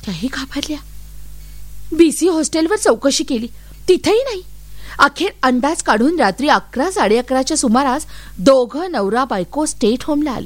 त्याही घाबरल्या. BC हॉस्टेलवर चौकशी केली, तिथेही नाही. अखेर अंदाज काढून रात्री 11-11:30च्या सुमारास दोघं नवरा बायको स्टेट होमला आले.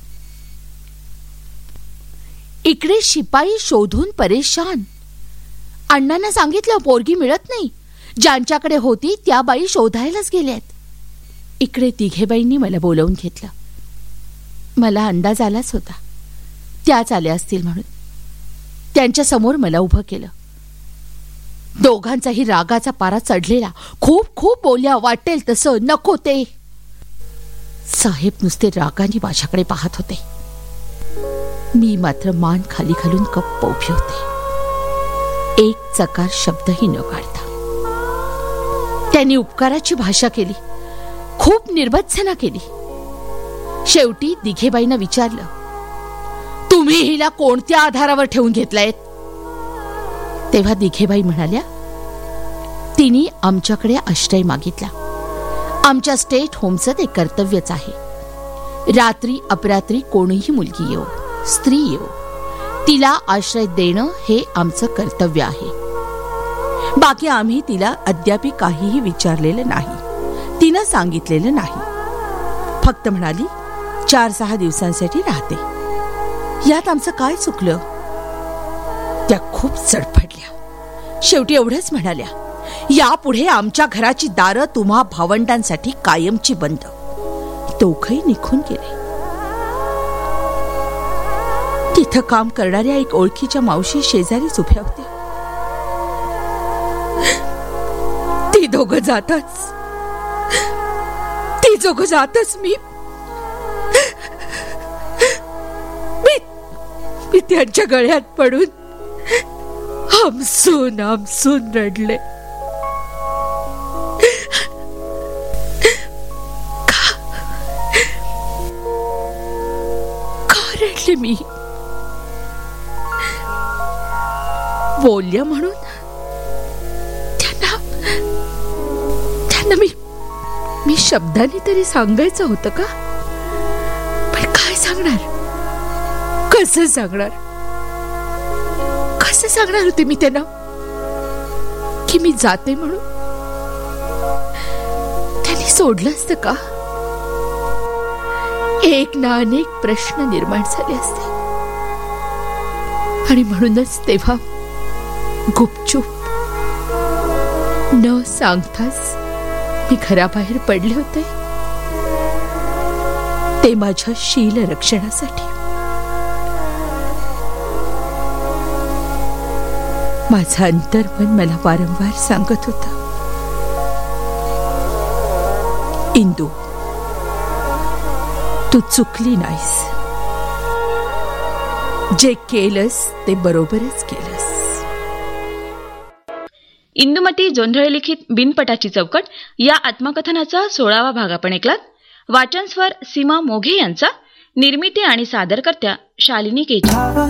इकडे शिपाई शोधून परेशान. अण्णांना सांगितलं पोरगी मिळत नाही, ज्यांच्याकडे होती त्या बाई शोधायलाच गेल्यात. इकडे तिघेबाईंनी मला बोलावून घेतलं. मला अंदाज आलाच होता त्याच आल्या असतील म्हणून. त्यांच्या समोर मला उभं केलं. दोघांचाही रागाचा पारा चढलेला. खूप खूप बोलल्या, वाटेल तसं, नको ते. साहेब नुसते रागाने माझ्याकडे पाहत होते. मी मात्र मान खाली घालून गप्प उभी होते, एक चकार शब्दही न काढता. त्यांनी उपकाराची भाषा केली, खूप निर्भत्सना केली. शेवटी दिघेबाईंना विचारलं, तुम्ही हिला कोणत्या आधारावर ठेवून घेतलायत? तेव्हा दिघेबाई म्हणाल्या, तिने आमच्याकडे आश्रय मागितला. आमच्या स्टेट होमचं ते कर्तव्यच आहे. रात्री अपरात्री कोणीही मुलगी येऊ, स्त्री येऊ, तिला आश्रय देणं हे आमचं कर्तव्य आहे. बाकी आम्ही तिला अद्याप काहीही विचारलेलं नाही, तिनं सांगितलेलं नाही. फक्त म्हणाली 4-6 दिवसांसाठी राहते. यात आमचं काय चुकलं? त्या खूप चडपडल्या. शेवटी एवढंच म्हणाल्या, यापुढे आमच्या घराची दारं तुम्हा भावंडांसाठी कायमची बंद. दोघंही निघून गेले. तिथं काम करणाऱ्या एक ओळखीच्या मावशी शेजारीच उभ्या होत्या. ती दोघं जातच मी त्यांच्या गळ्यात पडून हमसून रडले. का रडले मी? बोलल्या म्हणून त्यांना मी शब्दांनी तरी सांगायचं होतं का? पण काय सांगणार? कसं सांगणार होते मी त्यांना की मी जाते म्हणून? त्यांनी सोडलं असतं का? एक ना अनेक प्रश्न निर्माण झाले असते. आणि म्हणूनच तेव्हा गुपचूप न सांगताच मी घराबाहेर पडले होते, ते माझ्या शील रक्षणासाठी. माझं अंतर्मन मला वारंवार सांगत होतं, इंदू, तू चुकली नाहीस. जे केलंस ते बरोबरच केलंस. इंदुमती जोंधळे लिखित बिनपटाची चौकट या आत्मकथनाचा 16वा भाग आपण ऐकलात. वाचन स्वर सीमा मोघे यांचा, निर्मिती आणि सादरकर्त्या शालिनी केजी.